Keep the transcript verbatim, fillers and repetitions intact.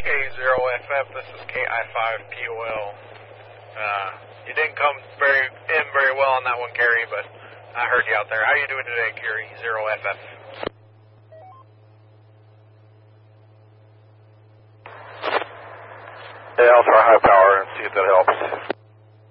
K zero F F, this is K I five P O L. Uh, you didn't come very in very well on that one, Kerry, but I heard you out there. How are you doing today, Kerry zero F F? Yeah, I'll try high power and see if that helps.